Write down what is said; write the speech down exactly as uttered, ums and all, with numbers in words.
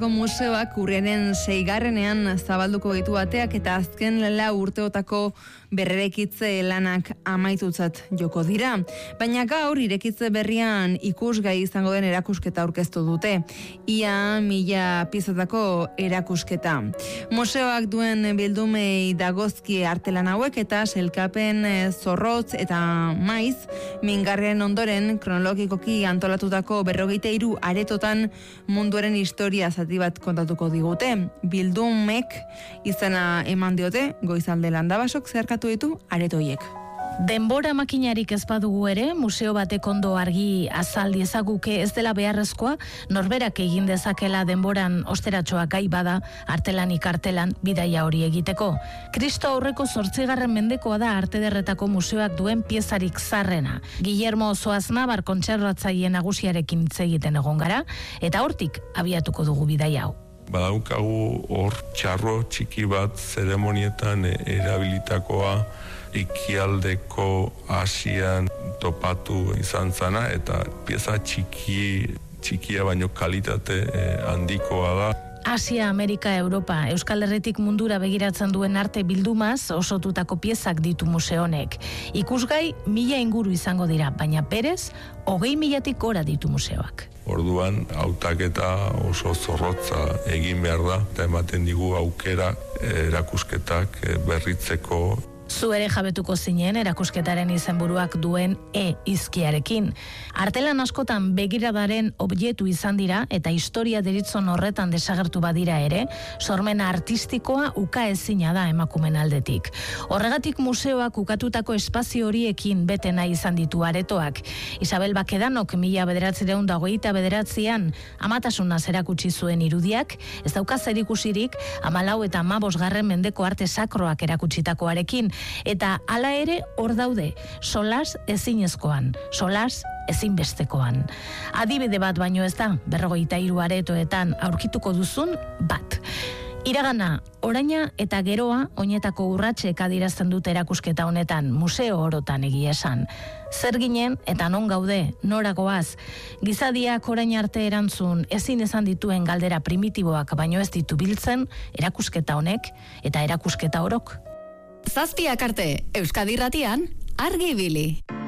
Museoak urriaren seigarrenean zabalduko ditu ateak eta azken lau urteotako berrerekitze lanak amaitutzat joko dira. Baina gaur irekitze berrian ikusgai izango den erakusketa aurkeztu dute. Ia mila piezatako erakusketa. Museoak duen bildumei dagozki artelan hauek eta selkapen zorrotz eta maiz mingarriaren ondoren kronologikoki antolatutako berrogeita hiru aretotan munduaren historia zati bat kontatuko digute. Bildumek izena eman diote Goizalde Landabasok zeharkatu ditu aretoiek. Denbora makinarik ez badugu ere, museo batek ondo argi azal diezaguke ez dela beharrezkoa, norberak egin dezakela denboran osteratxoa gai bada, artelanik artelan bidaia hori egiteko. Kristo aurreko zortzigarren mendekoa da Arte Ederretako museoak duen piezarik zarrena. Guillermo Zoaznabar kontserbatzaile nagusiarekin hitz egiten egon gara, eta hortik abiatuko dugu bidaia hau. Badaukagu hor txarro txiki bat zeremonietan erabilitakoa ekialdeko Asian topatu izan zana eta pieza txiki, txikia baino kalitate handikoa da. Asia, Amerika, Europa, Euskal Herritik mundura begiratzen duen arte bildumaz osotutako piezak ditu museo honek. Ikusgai mila inguru izango dira, baina berez, hogei milatik gora ditu museoak. Orduan, hautaketa oso zorrotza egin behar da, eta ematen digu aukera erakusketak berritzeko. Zu ere jabetuko zinen erakusketaren izenburuak duen E izkiarekin. Artelan askotan begiradaren objektu izan dira eta historia deritzon horretan desagertu badira ere, sormena artistikoa uka ezina da emakumen aldetik. Horregatik museoak ukatutako espazio horiekin bete nahi izan ditu aretoak. Isabel Bakedanok mila bederatziehun eta hogeita bederatzian amatasunaz erakutsi zuen irudiak, ez dauka zerikusirik hamalau eta hamabosgarren mendeko arte sakroak erakutsitakoarekin. Eta hala ere hor daude, solas ezinezkoan, solas ezinbestekoan. Adibide bat baino ez da, berrogeita hiru aretoetan aurkituko duzun bat. Iragana, oraina eta geroa oinetako urratsek adierazten dute erakusketa honetan, museo orotan egia esan. Zer ginen eta non gaude, nora goaz, gizadiak orain arte erantzun ezin izan dituen galdera primitiboak baino ez ditu biltzen erakusketa honek eta erakusketa orok. Zazpiak arte, Euskadi Irratian, argi ibili.